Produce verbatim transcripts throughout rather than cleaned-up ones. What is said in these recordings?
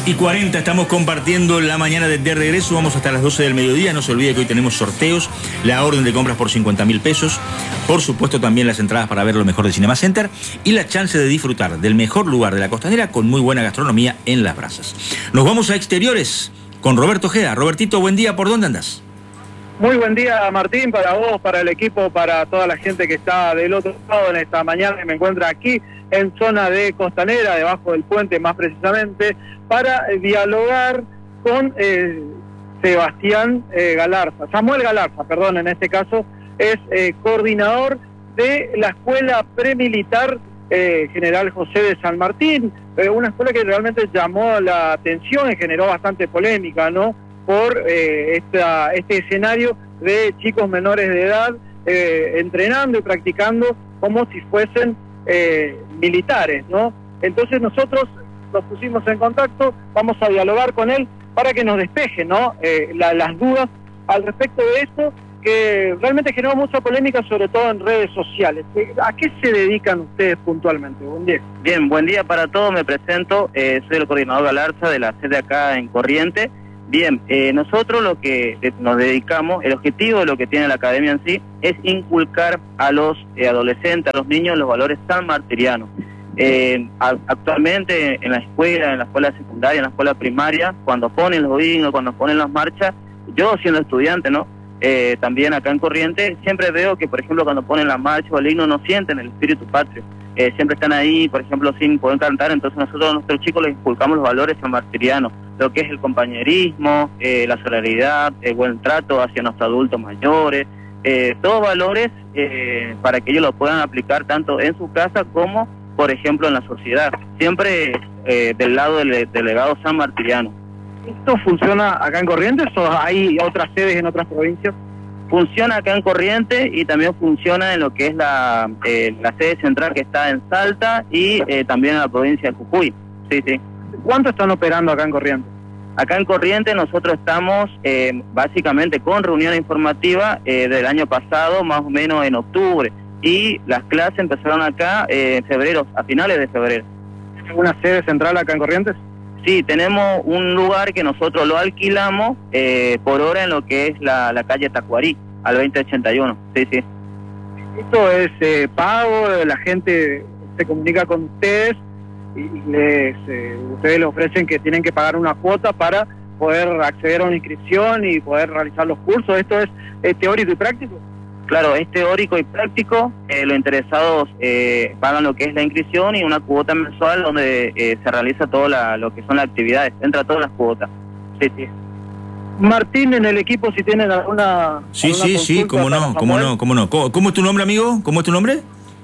y cuarenta, estamos compartiendo la mañana de, de regreso. Vamos hasta las doce del mediodía. No se olvide que hoy tenemos sorteos, la orden de compras por cincuenta mil pesos. Por supuesto, también las entradas para ver lo mejor de Cinema Center y la chance de disfrutar del mejor lugar de la costanera con muy buena gastronomía en Las Brasas. Nos vamos a exteriores con Roberto Ojeda. Robertito, buen día. ¿Por dónde andás? Muy buen día, Martín, para vos, para el equipo, para toda la gente que está del otro lado en esta mañana, que me encuentra aquí en zona de Costanera, debajo del puente más precisamente, para eh, dialogar con eh, Sebastián eh, Galarza, Samuel Galarza, perdón, en este caso, es eh, coordinador de la Escuela Premilitar eh, General José de San Martín, eh, una escuela que realmente llamó la atención y generó bastante polémica, ¿no?, por eh, esta, este escenario de chicos menores de edad eh, entrenando y practicando como si fuesen eh, militares, ¿no? Entonces nosotros nos pusimos en contacto, vamos a dialogar con él para que nos despeje, ¿no?, eh, la, las dudas al respecto de esto, que realmente generó mucha polémica, sobre todo en redes sociales. ¿A qué se dedican ustedes puntualmente? Buen día. Bien, buen día para todos, me presento, eh, soy el coordinador Galarza de la sede acá en Corrientes. Bien, eh, nosotros lo que nos dedicamos, el objetivo de lo que tiene la academia en sí, es inculcar a los eh, adolescentes, a los niños, los valores sanmartirianos. Eh, actualmente en la escuela, en la escuela secundaria, en la escuela primaria, cuando ponen los himnos, cuando ponen las marchas, yo siendo estudiante, ¿no? Eh, también acá en Corrientes, siempre veo que, por ejemplo, cuando ponen la marcha o el himno no sienten el espíritu patrio. Eh, siempre están ahí, por ejemplo, sin poder cantar. Entonces nosotros a nuestros chicos les inculcamos los valores sanmartirianos, lo que es el compañerismo, eh, la solidaridad, el buen trato hacia nuestros adultos mayores, eh, todos valores eh, para que ellos lo puedan aplicar tanto en su casa como, por ejemplo, en la sociedad, siempre eh, del lado del, del legado sanmartiriano. ¿Esto funciona acá en Corrientes o hay otras sedes en otras provincias? Funciona acá en Corrientes y también funciona en lo que es la, eh, la sede central que está en Salta y eh, también en la provincia de Jujuy. Sí, sí. ¿Cuánto están operando acá en Corrientes? Acá en Corrientes nosotros estamos eh, básicamente con reunión informativa eh, del año pasado, más o menos en octubre, y las clases empezaron acá eh, en febrero, a finales de febrero. ¿Tiene alguna sede central acá en Corrientes? Sí, tenemos un lugar que nosotros lo alquilamos eh, por hora en lo que es la, la calle Tacuarí, al veinte ochenta y uno. Sí, sí. ¿Esto es eh, pago? ¿La gente se comunica con ustedes y les, eh, ustedes les ofrecen que tienen que pagar una cuota para poder acceder a una inscripción y poder realizar los cursos? ¿Esto es, es teórico y práctico? Claro, es teórico y práctico. Eh, los interesados eh, pagan lo que es la inscripción y una cuota mensual donde eh, se realiza todo la, lo que son las actividades, entra todas las cuotas. Sí, sí. Martín, en el equipo, si tienen alguna... Sí, alguna sí, sí, cómo no, cómo no, cómo no. ¿Cómo, ¿Cómo es tu nombre, amigo? ¿Cómo es tu nombre?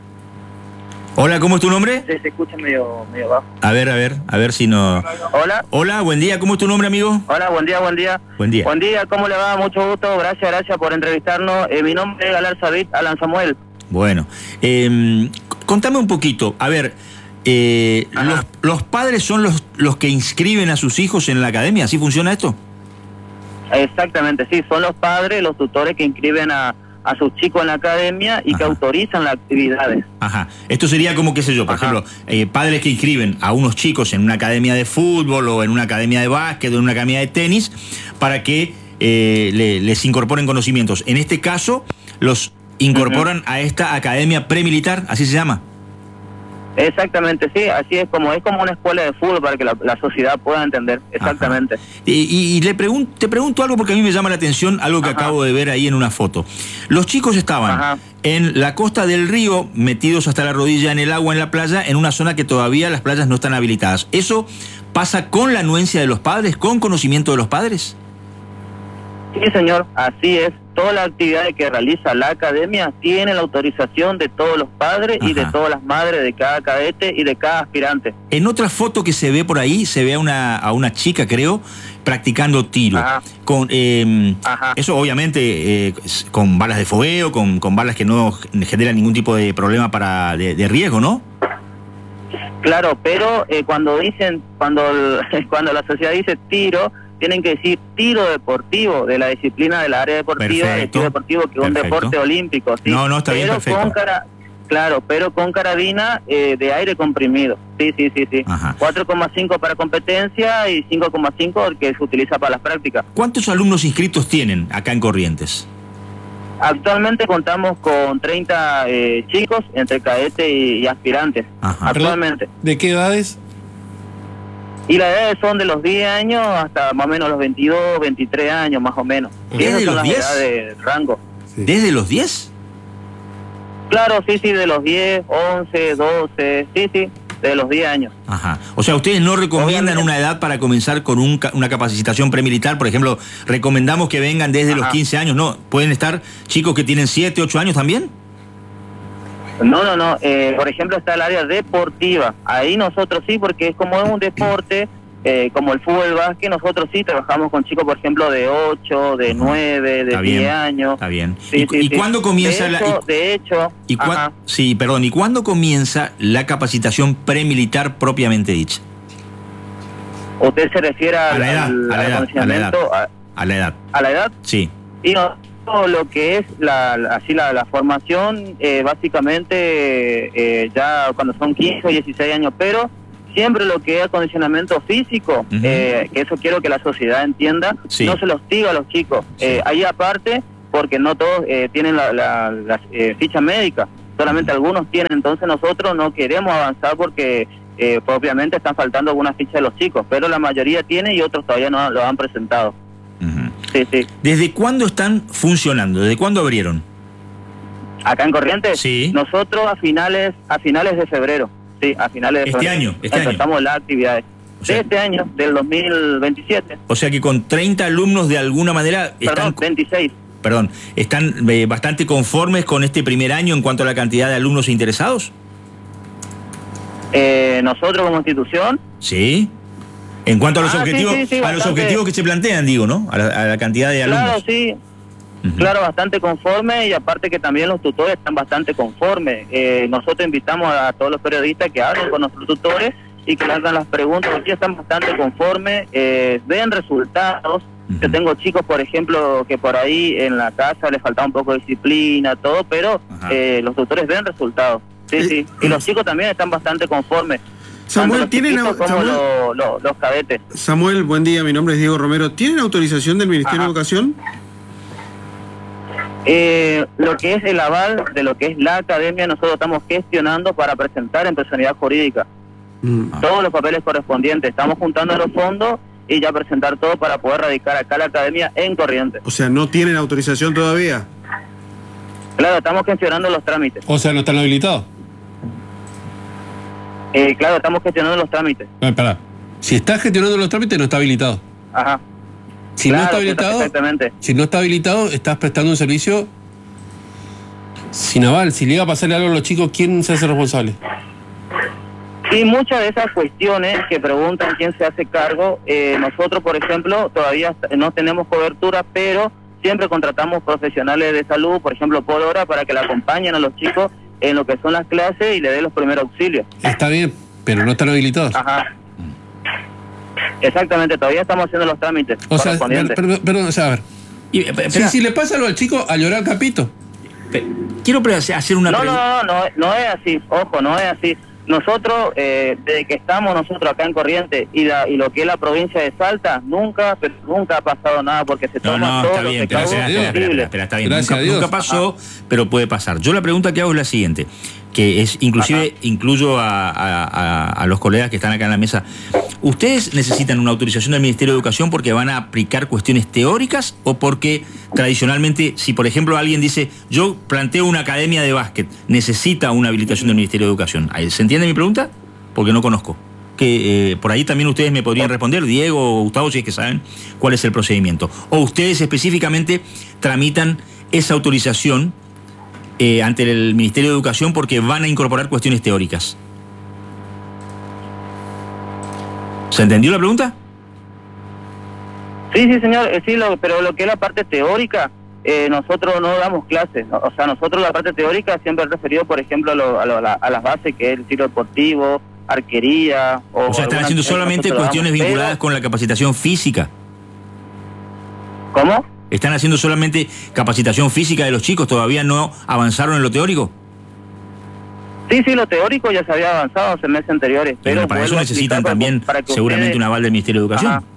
Hola, ¿cómo es tu nombre? Sí, se escucha medio, medio bajo. A ver, a ver, a ver si no... Hola. Hola, buen día, ¿cómo es tu nombre, amigo? Hola, buen día, buen día. Buen día. Buen día, ¿cómo le va? Mucho gusto, gracias, gracias por entrevistarnos. Eh, mi nombre es Galarza Alan Samuel. Bueno, eh, contame un poquito, a ver, eh, los, ¿los padres son los, los que inscriben a sus hijos en la academia? ¿Así funciona esto? Exactamente, sí, son los padres, los tutores que inscriben a... a sus chicos en la academia y Ajá. que autorizan las actividades. Ajá. Esto sería como, qué sé yo, por Ajá. ejemplo, eh, padres que inscriben a unos chicos en una academia de fútbol o en una academia de básquet o en una academia de tenis para que eh, le, les incorporen conocimientos. En este caso, los incorporan uh-huh. a esta academia premilitar, ¿así se llama? Exactamente, sí, así es, como es como una escuela de fútbol para que la, la sociedad pueda entender, exactamente. Y, y, y le pregun te pregunto algo porque a mí me llama la atención, algo que Ajá. acabo de ver ahí en una foto. Los chicos estaban Ajá. en la costa del río, metidos hasta la rodilla en el agua en la playa, en una zona que todavía las playas no están habilitadas. ¿Eso pasa con la anuencia de los padres, con conocimiento de los padres? Sí, señor, así es. Todas las actividades que realiza la academia tienen la autorización de todos los padres Ajá. y de todas las madres de cada cadete y de cada aspirante. En otra foto que se ve por ahí, se ve a una, a una chica, creo, practicando tiro. Ajá. Con eh, Ajá. Eso obviamente eh, con balas de fogueo, con, con balas que no generan ningún tipo de problema para de, de riesgo, ¿no? Claro, pero eh, cuando dicen, cuando, el, cuando la sociedad dice tiro, tienen que decir tiro deportivo, de la disciplina del área deportiva, perfecto, de tiro deportivo, que es un perfecto. deporte olímpico. ¿Sí? No, no, está pero bien, perfecto. Con cara, claro, pero con carabina eh, de aire comprimido. Sí, sí, sí, sí. cuatro coma cinco para competencia y cinco coma cinco el que se utiliza para las prácticas. ¿Cuántos alumnos inscritos tienen acá en Corrientes? Actualmente contamos con treinta eh, chicos entre cadete y, y aspirantes. Ajá. Actualmente. ¿De qué edades? Y las edades son de los diez años hasta más o menos los veintidós, veintitrés años más o menos. ¿Desde Y esas son los las diez? edades de rango. Sí. ¿Desde los diez? Claro, sí, sí, de los diez, once, doce, sí, sí, de los diez años. Ajá. O sea, ¿ustedes no recomiendan Obviamente. una edad para comenzar con un, una capacitación premilitar? Por ejemplo, ¿recomendamos que vengan desde Ajá. los quince años? No, ¿pueden estar chicos que tienen siete, ocho años también? No, no, no, eh, por ejemplo está el área deportiva, ahí nosotros sí, porque es como es un deporte, eh, como el fútbol, el básquet, nosotros sí trabajamos con chicos, por ejemplo, de ocho, de nueve, de Está bien, diez años. Está bien. Sí, ¿Y, sí, y sí. cuándo comienza de la...? hecho, y- de hecho, y cua- ajá. sí, perdón, ¿y cuándo comienza la capacitación premilitar propiamente dicha? ¿Usted se refiere A al, la edad, al- a la al edad, acondicionamiento, a, A la edad, a la edad? sí. Y no, todo lo que es la, la- así la, la formación, eh, básicamente eh, ya cuando son quince o dieciséis años, pero siempre lo que es acondicionamiento físico, Ujú. eh, que eso quiero que la sociedad entienda, Sí. no se los hostiga a los chicos. Sí. Eh, ahí aparte, porque no todos eh, tienen la, la, la, eh, ficha médica, solamente algunos tienen, entonces nosotros no queremos avanzar porque eh, propiamente están faltando algunas fichas de los chicos, pero la mayoría tiene y otros todavía no lo han presentado. Ujú. Sí, sí. ¿Desde cuándo están funcionando? ¿Desde cuándo abrieron? Acá en Corrientes, Sí. nosotros a finales a finales de febrero, sí, a finales de Este febrero. año, este año. empezamos las actividades. O sea- de este año, del dos mil veintisiete, O sea que con treinta alumnos de alguna manera están, perdón, veintiséis. perdón, están eh, bastante conformes con este primer año en cuanto a la cantidad de alumnos interesados. Eh, nosotros como institución, Sí. En cuanto a los Ah, sí, objetivos, sí, sí, a los bastante. objetivos que se plantean, digo, ¿no? A la, a la cantidad de alumnos. claro, sí, Ujú. claro, bastante conforme y aparte que también los tutores están bastante conformes. Eh, nosotros invitamos a todos los periodistas que hablen con nuestros tutores y que le hagan las preguntas, porque ellos están bastante conformes, eh, ven resultados. Ujú. Yo tengo chicos, por ejemplo, que por ahí en la casa les faltaba un poco de disciplina, todo, pero Ajá. eh, los tutores ven resultados. Sí, Eh, sí. Y los chicos también están bastante conformes. Samuel, tanto los ¿tienen chiquitos au- como Samuel? lo- lo- los cadetes. Samuel, buen día, mi nombre es Diego Romero. ¿Tienen autorización del Ministerio Ajá. de Educación? Eh, lo que es el aval de lo que es la academia, nosotros estamos gestionando para presentar en personalidad jurídica Mm. todos los papeles correspondientes. Estamos juntando los fondos y ya presentar todo para poder radicar acá la academia en Corrientes. O sea, ¿no tienen autorización todavía? Claro, estamos gestionando los trámites. O sea, no están habilitados. Eh, claro, estamos gestionando los trámites. No, espera. Si está gestionando los trámites, no está habilitado. Ajá. Si no Claro, está habilitado, exactamente. si no está habilitado, estás prestando un servicio sin aval. Si llega a pasarle algo a los chicos, ¿quién se hace responsable? Y muchas de esas cuestiones que preguntan quién se hace cargo, eh, nosotros, por ejemplo, todavía no tenemos cobertura, pero siempre contratamos profesionales de salud, por ejemplo, por hora, para que le acompañen a los chicos en lo que son las clases y le den los primeros auxilios. Está bien, pero no están habilitados. Ajá. Exactamente, todavía estamos haciendo los trámites O sea, per- correspondientes. per- perdón, o sea, a ver. Y, eh, Si, espera, si le pasa algo al chico, a llorar capito. pe- quiero pre- hacer una No, no, pregunta. no, no, no es así, ojo, no es así. Nosotros, eh, desde que estamos nosotros acá en Corrientes y, la, y lo que es la provincia de Salta, nunca, pero nunca ha pasado nada porque se No, toma no, todo está lo bien, que espera, causa espera, espera, espera, posible. espera, está bien. Gracias Nunca, a Dios. nunca pasó, pero puede pasar. Yo la pregunta que hago es la siguiente, que es, inclusive, incluyo a, a- a- a los colegas que están acá en la mesa. ¿Ustedes necesitan una autorización del Ministerio de Educación porque van a aplicar cuestiones teóricas o porque tradicionalmente, si por ejemplo alguien dice, yo planteo una academia de básquet, necesita una habilitación del Ministerio de Educación? ¿Se entiende mi pregunta? Porque no conozco. Que eh, por ahí también ustedes me podrían responder, Diego o Gustavo, si es que saben cuál es el procedimiento. O ustedes específicamente tramitan esa autorización eh, ante el Ministerio de Educación porque van a incorporar cuestiones teóricas. ¿Se entendió la pregunta? Sí, sí, señor, eh, sí, lo, pero lo que es la parte teórica, eh, nosotros no damos clases. ¿no? O sea, nosotros la parte teórica siempre he referido, por ejemplo, a, lo, a, lo, a, la- a las bases que es el tiro deportivo, arquería. O, O sea, están algunas haciendo que solamente nosotros cuestiones damos, vinculadas con la capacitación física. pero- ¿Cómo? ¿Están haciendo solamente capacitación física de los chicos? ¿Todavía no avanzaron en lo teórico? Sí, sí, lo teórico ya se había avanzado en meses anteriores. Pero Pero para eso vuelvo a necesitan explicar también para que seguramente ustedes- un aval del Ministerio de Educación. Ajá.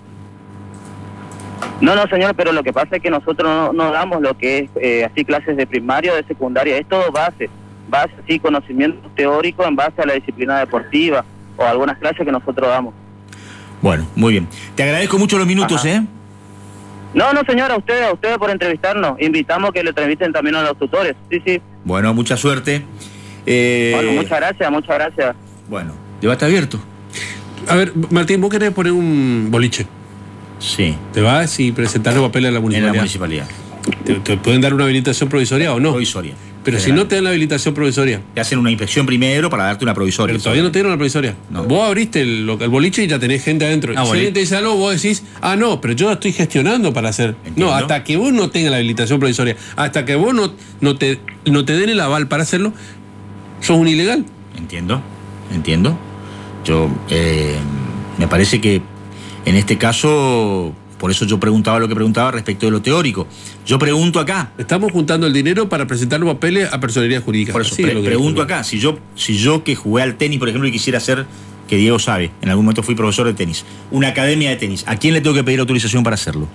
No, no, señor, pero lo que pasa es que nosotros no, no damos lo que es eh, así clases de primaria o de secundaria, es todo base, base, sí, conocimiento teórico en base a la disciplina deportiva o algunas clases que nosotros damos. Bueno, muy bien. Te agradezco mucho los minutos, Ajá. ¿eh? No, no, señor, a ustedes, a ustedes por entrevistarnos. Invitamos que le entrevisten también a los tutores. Sí, sí. Bueno, mucha suerte. Eh, Bueno, muchas gracias, muchas gracias. Bueno, debate abierto. A ver, Martín, vos querés poner un boliche. Sí, Te vas y presentás los papeles a la en la municipalidad. municipalidad. ¿Te, te pueden dar una habilitación provisoria o no? Provisoria. Pero si Federal. no te dan la habilitación provisoria, Te hacen una inspección primero para darte una provisoria. pero todavía no te dieron la provisoria. No. Vos abriste el, lo- el boliche y ya tenés gente adentro. Ah, si boliche. alguien te dice algo, vos decís, ah, no, pero yo estoy gestionando para hacer. Entiendo. No, hasta que vos no tengas la habilitación provisoria, hasta que vos no, no, te, no te den el aval para hacerlo, sos un ilegal. Entiendo, entiendo. Yo, eh, me parece que en este caso, por eso yo preguntaba lo que preguntaba respecto de lo teórico. Yo pregunto acá, Estamos juntando el dinero para presentar los papeles a personería jurídica. por eso, Así pre- es lo que pregunto dijo. acá, si yo, si yo que jugué al tenis, por ejemplo, y quisiera hacer, que Diego sabe, en algún momento fui profesor de tenis, una academia de tenis, ¿a quién le tengo que pedir autorización para hacerlo?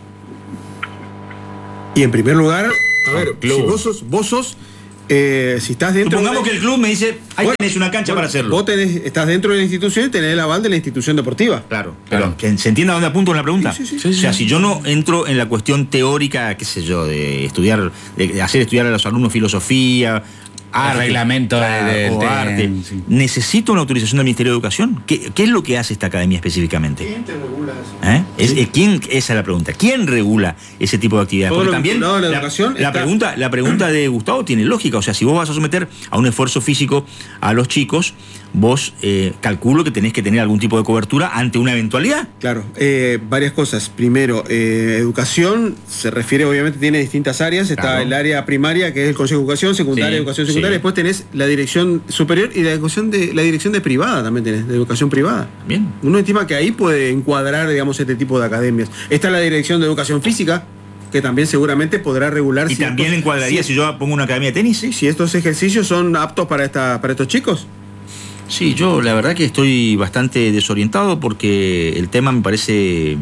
Y en primer lugar, a ver, club. si vos sos, vos sos eh, si estás dentro Supongamos de- que el club me dice, ahí Bueno, tenés una cancha bueno, para hacerlo. Vos tenés, estás dentro de la institución y tenés el aval de la institución deportiva. Claro, Claro. pero que se entienda dónde apunto en la pregunta. Sí, sí, sí. o sea, si yo no entro en la cuestión teórica, qué sé yo, de estudiar, de, de hacer estudiar a los alumnos filosofía, arte, reglamento de- claro, del o T E N, arte, sí. ¿necesito una autorización del Ministerio de Educación? ¿Qué, qué es lo que hace esta academia específicamente? ¿Quién te regula eso? ¿Eh? Es- eh, ¿quién, esa es la pregunta. ¿Quién regula ese tipo de actividades? Todo Porque lo también vinculado a la la, educación la está- pregunta, la pregunta de Gustavo tiene lógica. O sea, si vos vas a someter a un esfuerzo físico a los chicos, vos eh, calculo que tenés que tener algún tipo de cobertura ante una eventualidad. Claro, eh, varias cosas. Primero, eh, educación se refiere, obviamente, tiene distintas áreas. Está Claro. el área primaria, que es el Consejo de Educación, secundaria, Sí, educación secundaria. sí. Después tenés la dirección superior y la educación de la dirección de privada también tenés, de educación privada. Bien. Uno estima que ahí puede encuadrar, digamos, este tipo de academias. Está la dirección de educación física, que también seguramente podrá regular Y ciertos- también encuadraría si yo pongo una academia de tenis. Sí, si estos ejercicios son aptos para esta, para estos chicos. Sí, yo la verdad que estoy bastante desorientado porque el tema me parece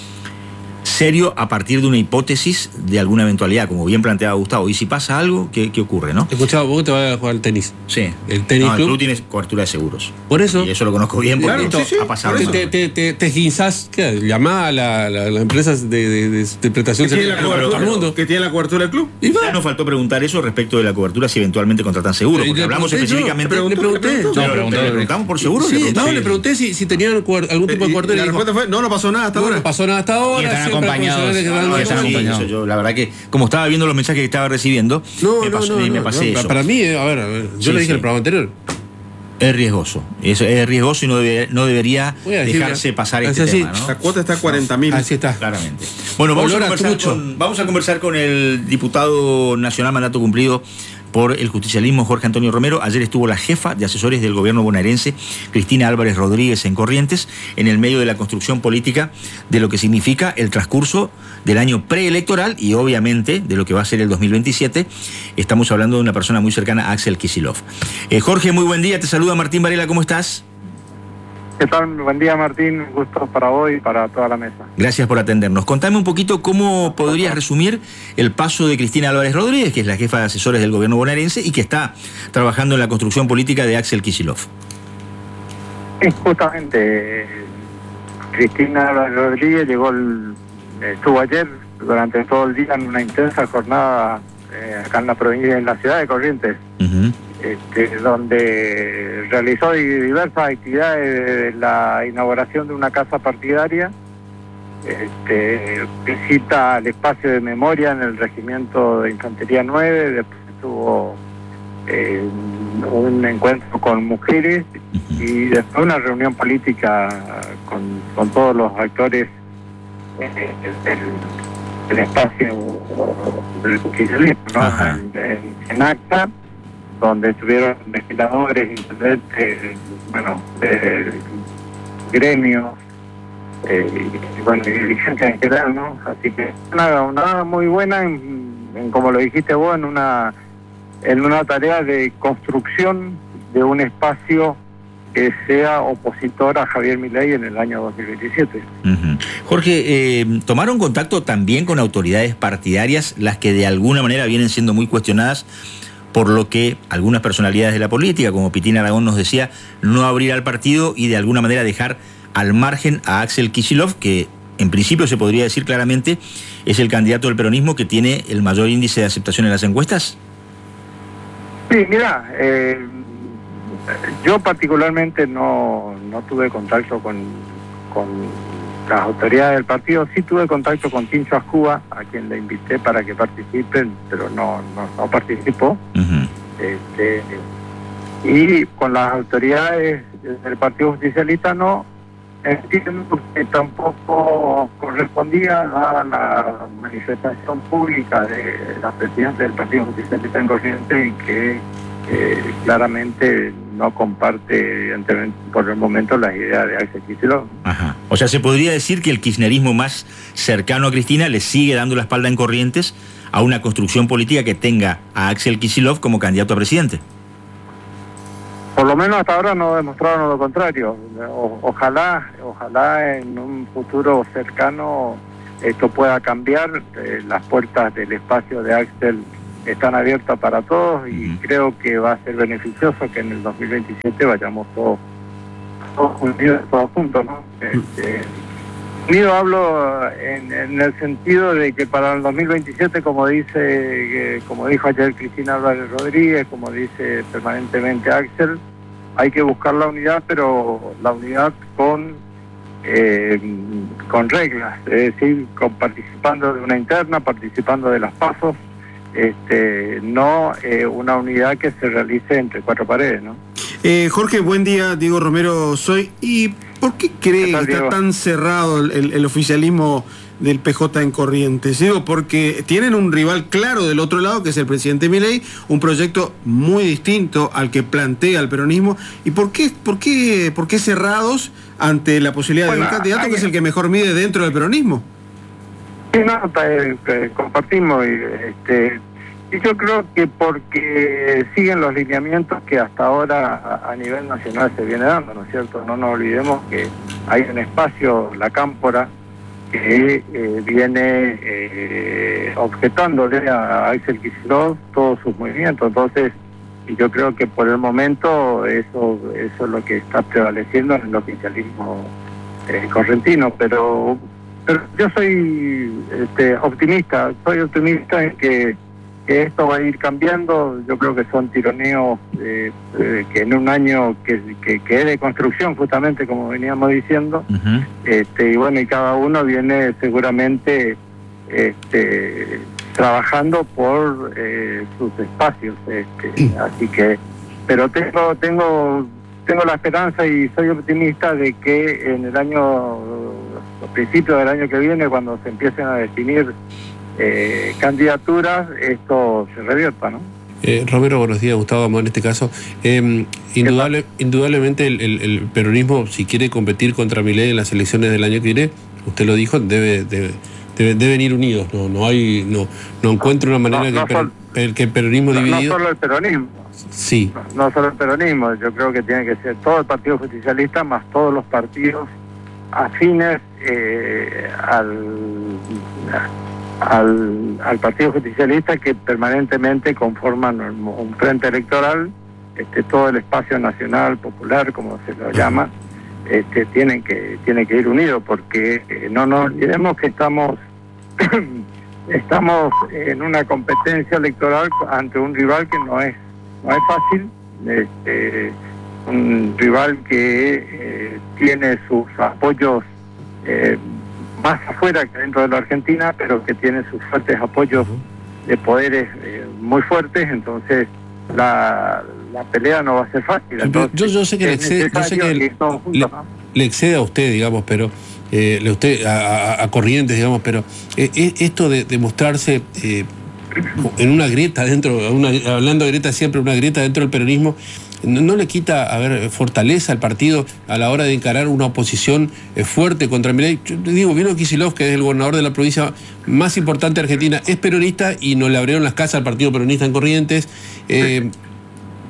serio a partir de una hipótesis de alguna eventualidad, como bien planteaba Gustavo. Y si pasa algo, ¿qué, qué ocurre, no? Escuchá, vos te vas a jugar al tenis. Sí. El tenis no, el club. club tiene cobertura de seguros. Por eso. Y eso lo conozco bien porque Claro, esto sí, sí, ha pasado. por eso. Te, te, te, te esguinzás, ¿qué? Llamá a la, la, la empresa de, de, de, de prestación Que tiene, la servicio para todo el cobertura, mundo. que tiene la cobertura del club. Y va. Ya nos faltó preguntar eso respecto de la cobertura si eventualmente contratan seguro, Eh, porque le hablamos pregunté yo, específicamente. le pregunté, le pregunté. le pregunté. Pero- No, preguntó- ¿Le preguntamos por seguro? Sí, ¿Le no, preguntamos? le pregunté si, si tenían cuer- algún tipo de Y- y cobertura. la y dijo, respuesta fue, no, no pasó nada hasta no, ahora. no pasó nada hasta ahora. Y están siempre acompañados. profesionales que No, dan No, la eso mano. sí, acompañado. eso yo, la verdad que, como estaba viendo los mensajes que estaba recibiendo, No, me, no, pasó- no, me no, pasé no, eso. Para mí, eh, a ver, a ver, yo Sí, le dije sí. en el programa anterior. Es riesgoso. Es, es riesgoso y no, debe- no debería Voy a decir, dejarse mira, pasar es este así. tema, ¿no? La cuota está a cuarenta mil. Así está. Claramente. Bueno, vamos a, Olor a conversar trucho. con, vamos a conversar con el diputado nacional mandato cumplido por el justicialismo, Jorge Antonio Romero. Ayer estuvo la jefa de asesores del gobierno bonaerense, Cristina Álvarez Rodríguez, en Corrientes, en el medio de la construcción política de lo que significa el transcurso del año preelectoral y obviamente de lo que va a ser el dos mil veintisiete. Estamos hablando de una persona muy cercana a Axel Kicillof. Eh, Jorge, muy buen día. Te saluda Martín Varela. ¿Cómo estás? ¿Qué tal? Buen día, Martín. Un gusto para vos y para toda la mesa. Gracias por atendernos. Contame un poquito cómo podrías resumir el paso de Cristina Álvarez Rodríguez, que es la jefa de asesores del gobierno bonaerense y que está trabajando en la construcción política de Axel Kicillof. Sí, justamente, eh, Cristina Rodríguez llegó, el, estuvo ayer durante todo el día en una intensa jornada eh, acá en la provincia, en la ciudad de Corrientes, Ujú. este, donde realizó diversas actividades, de la inauguración de una casa partidaria, este, visita al espacio de memoria en el Regimiento de Infantería nueve, después tuvo eh, un encuentro con mujeres y después una reunión política con, con todos los actores eh, del, del espacio del kirchnerismo, ¿no? Ajá. En, en, en ACTA, donde estuvieron legisladores, intendentes, bueno, eh, gremios, eh, y bueno, y dirigentes en general, ¿no? Así que una, una muy buena, en, en, como lo dijiste vos, en una en una tarea de construcción de un espacio que sea opositor a Javier Milei en el año dos mil veintisiete. Uh-huh. Jorge, eh, ¿tomaron contacto también con autoridades partidarias, las que de alguna manera vienen siendo muy cuestionadas por lo que algunas personalidades de la política, como Pitín Aragón nos decía, no abrir al partido y de alguna manera dejar al margen a Axel Kicillof, que en principio se podría decir claramente es el candidato del peronismo que tiene el mayor índice de aceptación en las encuestas? Sí, mira, eh, yo particularmente no, no tuve contacto con, con las autoridades del partido. Sí tuve contacto con Tincho Ascúa, a quien le invité para que participen, pero no, no, no participó. Uh-huh. Este, y con las autoridades del Partido Justicialista no, entiendo que tampoco correspondía a la manifestación pública de la presidenta del Partido Justicialista en Corrientes, y que eh, claramente no comparte, por el momento, las ideas de Axel Kicillof. Ajá. O sea, se podría decir que el kirchnerismo más cercano a Cristina le sigue dando la espalda en Corrientes a una construcción política que tenga a Axel Kicillof como candidato a presidente. Por lo menos hasta ahora no demostraron lo contrario. O, ojalá, ojalá en un futuro cercano esto pueda cambiar. Eh, las puertas del espacio de Axel están abiertas para todos, y uh-huh. creo que va a ser beneficioso que en el dos mil veintisiete vayamos todos, todos unidos, todos juntos, ¿no? Este, unido hablo en, en el sentido de que para el dos mil veintisiete, como dice, eh, como dijo ayer Cristina Álvarez Rodríguez, como dice permanentemente Axel, hay que buscar la unidad, pero la unidad con eh, con reglas, es decir, con participando de una interna, participando de las pasos. Este, no eh, una unidad que se realice entre cuatro paredes, ¿no? Eh, Jorge, buen día, Diego Romero soy. ¿Y por qué cree que está tan cerrado el, el, el oficialismo del P J en Corrientes? Digo, porque tienen un rival claro del otro lado, que es el presidente Milei, un proyecto muy distinto al que plantea el peronismo. ¿Y por qué, por qué, por qué cerrados ante la posibilidad bueno, de un candidato hay... que es el que mejor mide dentro del peronismo? Sí, no, eh, eh, compartimos, este, y yo creo que porque siguen los lineamientos que hasta ahora a, a nivel nacional se viene dando, ¿no es cierto? No nos olvidemos que hay un espacio, la Cámpora, que eh, viene eh, objetándole a Axel Kicillof todos sus movimientos. Entonces, y yo creo que por el momento eso, eso es lo que está prevaleciendo en el oficialismo eh, correntino, pero... Pero yo soy este, optimista, soy optimista en que, que esto va a ir cambiando. Yo creo que son tironeos eh, eh, que en un año que, que, que es de construcción, justamente como veníamos diciendo, uh-huh. este, y bueno, y cada uno viene seguramente este, trabajando por eh, sus espacios, este, así que, pero tengo, tengo, tengo la esperanza y soy optimista de que en el año... a principios del año que viene, cuando se empiecen a definir eh, candidaturas, esto se revierta, ¿no? Eh, Romero, buenos días, Gustavo Amor en este caso. Eh, indudable, indudablemente el, el, el peronismo, si quiere competir contra Milei en las elecciones del año que viene, usted lo dijo, debe, debe, debe deben ir unidos. No, no hay, no, no encuentro una manera no, no que, el, per, el, que el peronismo no, dividido. No solo el peronismo. Sí. No, no solo el peronismo. Yo creo que tiene que ser todo el Partido Justicialista más todos los partidos afines eh, al, al al Partido Justicialista, que permanentemente conforman un, un frente electoral. Este, todo el espacio nacional, popular, como se lo llama, este, tienen que tienen que ir unidos, porque eh, no nos olvidemos que estamos estamos en una competencia electoral ante un rival que no es no es fácil, este, un rival que eh, tiene sus apoyos eh, más afuera que dentro de la Argentina, pero que tiene sus fuertes apoyos de poderes eh, muy fuertes. Entonces la, la pelea no va a ser fácil. Entonces, yo, yo sé que, le excede, yo sé que le, juntos, le, ¿no? le excede a usted, digamos, pero eh, le usted a, a, a Corrientes, digamos, pero eh, esto de, de mostrarse eh, en una grieta dentro, una, hablando de grieta siempre, una grieta dentro del peronismo, no, no le quita, a ver, fortaleza al partido a la hora de encarar una oposición eh, fuerte contra Milei. Yo digo, vino Kicillof, que es el gobernador de la provincia más importante de Argentina, es peronista y no le abrieron las casas al partido peronista en Corrientes. Eh,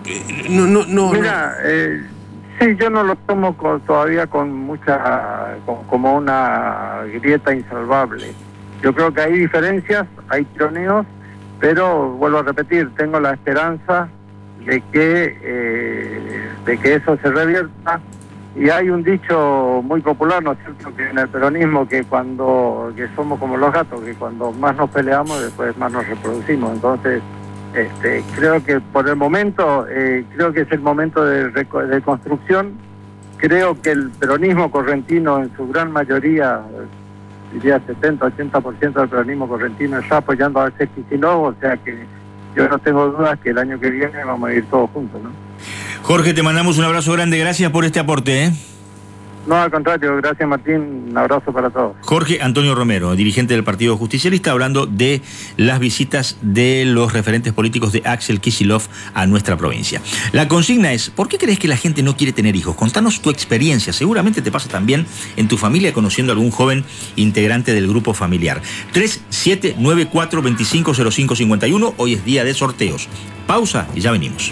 no, no, no. Mira, eh, sí, yo no lo tomo con, todavía con mucha, con, como una grieta insalvable. Yo creo que hay diferencias, hay tironeos, pero vuelvo a repetir, tengo la esperanza de que eh, de que eso se revierta. Y hay un dicho muy popular, ¿no es cierto?, que en el peronismo, que cuando que somos como los gatos, que cuando más nos peleamos, después más nos reproducimos. Entonces, este, creo que por el momento, eh, creo que es el momento de, de construcción. Creo que el peronismo correntino, en su gran mayoría, diría setenta, ochenta por ciento del peronismo correntino, está apoyando a ese Kicillof, o sea que yo no tengo dudas que el año que viene vamos a ir todos juntos, ¿no? Jorge, te mandamos un abrazo grande, gracias por este aporte, ¿eh? No, al contrario, gracias Martín, un abrazo para todos. Jorge Antonio Romero, dirigente del Partido Justicialista, hablando de las visitas de los referentes políticos de Axel Kicillof a nuestra provincia. La consigna es, ¿por qué crees que la gente no quiere tener hijos? Contanos tu experiencia, seguramente te pasa también en tu familia conociendo a algún joven integrante del grupo familiar. tres siete nueve cuatro dos cinco cero cinco cinco uno, hoy es día de sorteos. Pausa y ya venimos.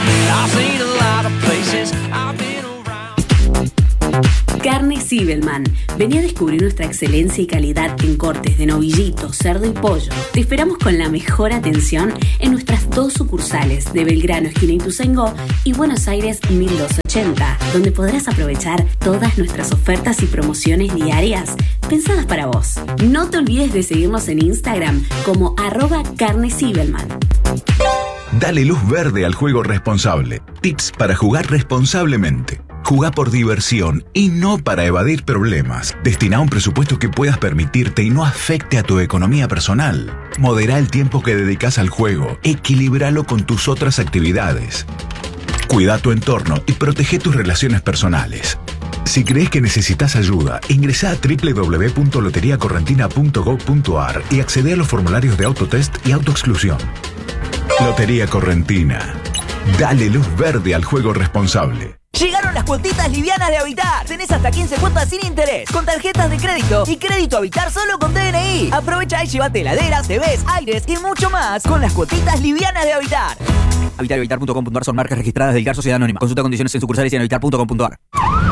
Carne Zibelman. Vení a descubrir nuestra excelencia y calidad en cortes de novillito, cerdo y pollo. Te esperamos con la mejor atención en nuestras dos sucursales de Belgrano, esquina Ituzaingó, y Buenos Aires mil doscientos ochenta, donde podrás aprovechar todas nuestras ofertas y promociones diarias pensadas para vos. No te olvides de seguirnos en Instagram como arroba Carne Zibelman. Dale luz verde al juego responsable. Tips para jugar responsablemente. Jugá por diversión y no para evadir problemas. Destina un presupuesto que puedas permitirte y no afecte a tu economía personal. Modera el tiempo que dedicas al juego. Equilíbralo con tus otras actividades. Cuida tu entorno y protege tus relaciones personales. Si crees que necesitas ayuda, ingresá a doble u doble u doble u punto lotería correntina punto gob punto ar y accede a los formularios de autotest y autoexclusión. Lotería Correntina. Dale luz verde al juego responsable. Llegaron las cuotitas livianas de Habitar. Tenés hasta quince cuotas sin interés, con tarjetas de crédito y crédito Habitar solo con D N I. Aprovecha y llévate heladeras, T Vs, aires y mucho más con las cuotitas livianas de Habitar. Habitar y habitar punto com punto ar son marcas registradas del G A R Sociedad Anónima. Consulta condiciones en sucursales y en habitar punto com punto ar.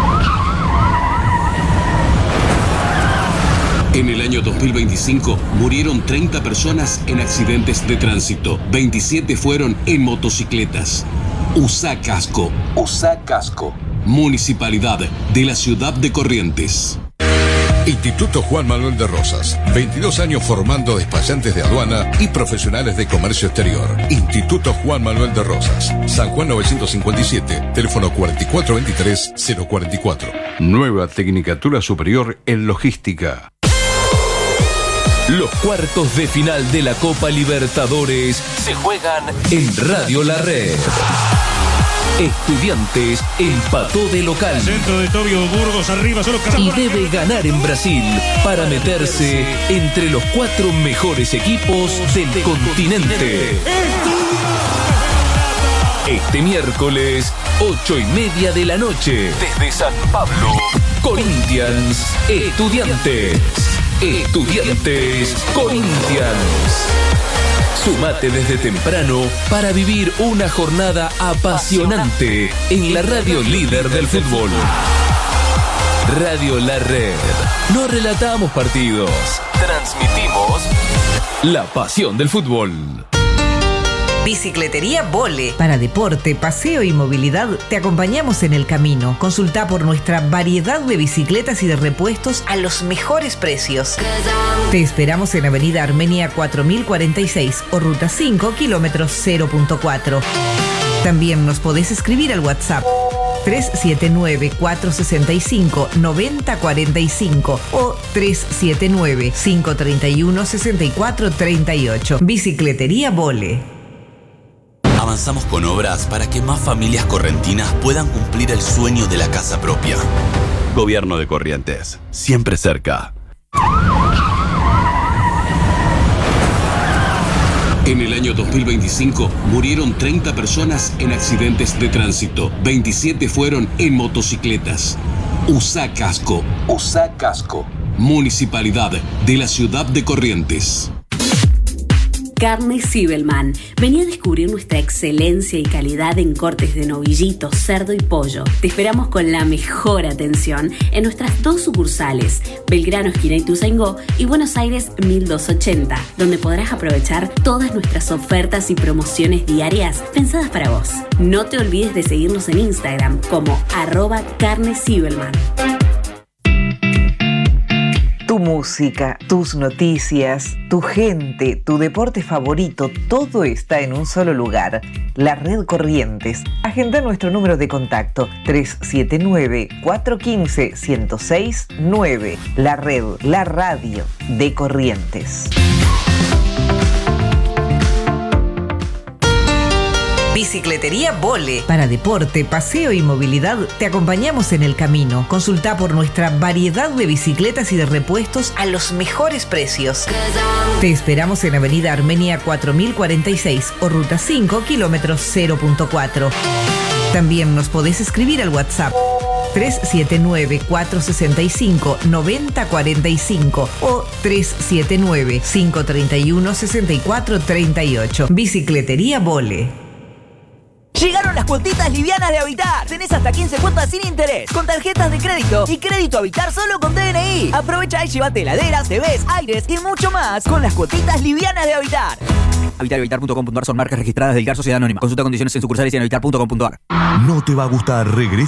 En el año dos mil veinticinco murieron treinta personas en accidentes de tránsito. veintisiete fueron en motocicletas. Usá casco. Usá casco. Municipalidad de la Ciudad de Corrientes. Instituto Juan Manuel de Rosas. veintidós años formando despachantes de aduana y profesionales de comercio exterior. Instituto Juan Manuel de Rosas. San Juan novecientos cincuenta y siete. Teléfono cuatro cuatro dos tres cero cuatro cuatro. Nueva Tecnicatura Superior en Logística. Los cuartos de final de la Copa Libertadores se juegan en Radio La Red. Estudiantes empató de local. Centro de Tobio Burgos arriba, solo y debe ganar en Brasil para meterse entre los cuatro mejores equipos del continente. Este miércoles, ocho y media de la noche, desde San Pablo, Corinthians, Estudiantes. Estudiantes Corinthians. Sumate desde temprano para vivir una jornada apasionante en la radio líder del fútbol. Radio La Red. No relatamos partidos, transmitimos la pasión del fútbol. Bicicletería Vole. Para deporte, paseo y movilidad, te acompañamos en el camino. Consulta por nuestra variedad de bicicletas y de repuestos a los mejores precios. Te esperamos en Avenida Armenia cuatro mil cuarenta y seis o Ruta cinco, kilómetros cero punto cuatro. También nos podés escribir al WhatsApp tres siete nueve, cuatro seis cinco, nueve cero cuatro cinco o tres siete nueve, cinco tres uno, seis cuatro tres ocho. Bicicletería Vole. Avanzamos con obras para que más familias correntinas puedan cumplir el sueño de la casa propia. Gobierno de Corrientes, siempre cerca. En el año dos mil veinticinco murieron treinta personas en accidentes de tránsito. veintisiete fueron en motocicletas. Usá casco. Usá casco. Municipalidad de la Ciudad de Corrientes. Carne Zibelman. Vení a descubrir nuestra excelencia y calidad en cortes de novillito, cerdo y pollo. Te esperamos con la mejor atención en nuestras dos sucursales, Belgrano, esquina Ituzaingó, y Buenos Aires mil doscientos ochenta, donde podrás aprovechar todas nuestras ofertas y promociones diarias pensadas para vos. No te olvides de seguirnos en Instagram como arroba Carne Zibelman. Tu música, tus noticias, tu gente, tu deporte favorito, todo está en un solo lugar. La Red Corrientes. Agenda nuestro número de contacto tres siete nueve, cuatro uno cinco, uno cero seis nueve. La Red, la radio de Corrientes. Bicicletería Vole. Para deporte, paseo y movilidad, te acompañamos en el camino. Consulta por nuestra variedad de bicicletas y de repuestos a los mejores precios. Te esperamos en Avenida Armenia cuatro mil cuarenta y seis o Ruta cinco, kilómetros cero punto cuatro. También nos podés escribir al WhatsApp tres siete nueve, cuatro seis cinco, nueve cero cuatro cinco o tres siete nueve, cinco tres uno, seis cuatro tres ocho. Bicicletería Vole. Llegaron las cuotitas livianas de Habitar. Tenés hasta quince cuotas sin interés, con tarjetas de crédito y crédito Habitar solo con D N I. Aprovecha y llévate heladeras, T Vs, aires y mucho más con las cuotitas livianas de Habitar. Habitar y habitar punto com punto ar son marcas registradas del I C A R Sociedad Anónima. Consulta condiciones en sucursales y en habitar punto com punto ar. No te va a gustar, regresa